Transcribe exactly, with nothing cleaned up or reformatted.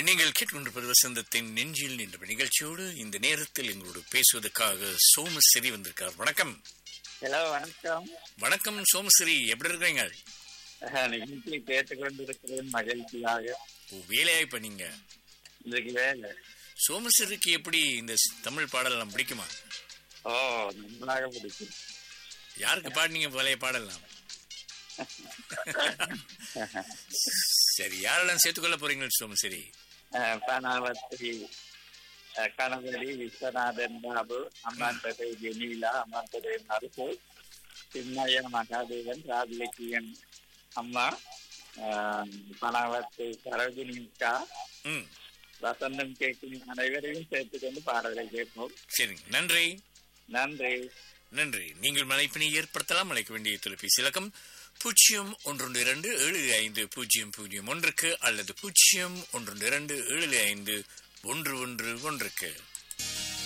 நீங்கள் கேட்டுக்கொண்டிருப்பது வசந்தத்தின் நெஞ்சில் என்ற நிகழ்ச்சியோடு இந்த நேரத்தில் எங்களோடு பேசுவதற்காக சோமஸ்ரீ வந்திருக்கார். வணக்கம். ஹலோ, வணக்கம். வணக்கம் சோமஸ்ரீ, எப்படி இருக்கீங்க? நிகழ்ச்சியை கேட்டுக்கொண்டிருக்கிறேன் மகிழ்ச்சியாக. ஓ, வேலையா இப்ப நீங்க? இன்றைக்கு வேலை. சோமஸ்ரீக்கு எப்படி இந்த தமிழ் பாடலாம் பிடிக்குமா? ஓ, நன்றாக பிடிக்கும். யாருக்கு பாடினீங்க பழைய பாடலாம்? சரி, யாரெல்லாம் சேர்த்துக்கொள்ள போறீங்க சோமஸ்ரீ? பனாவத்தி கணபதி, விஸ்வநாதன் பாபு, அம்மாந்ததை ஜெனீலா, அம்மாந்ததை மருப்பு, சின்மய மகாதேவன், ராஜலட்சுமன் அம்மா, பனாவத்தி சரோஜினிகா, வசந்தம் கேட்கும் அனைவரையும் சேர்த்துக்கொண்டு பாடலை கேட்போம். சரி, நன்றி. நன்றி நன்றி. நீங்கள் மலைப்பினை ஏற்படுத்தலாம். அழைக்க வேண்டிய தொலைபேசி இலக்கம் பூஜ்ஜியம் ஒன்று இரண்டு ஏழு ஐந்து பூஜ்ஜியம் பூஜ்ஜியம் ஒன்றுக்கு அல்லது பூஜ்ஜியம் ஒன்று இரண்டு ஏழு ஐந்து ஒன்று ஒன்று ஒன்றுக்கு.